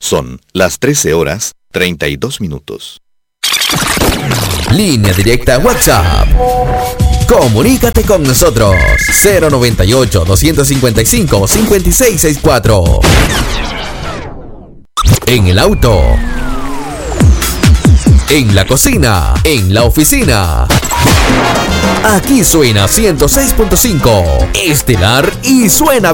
Son las 13:32. Línea directa WhatsApp. Comunícate con nosotros. 098-255-5664. En el auto, en la cocina, en la oficina. Aquí suena 106.5 Estelar y suena bien.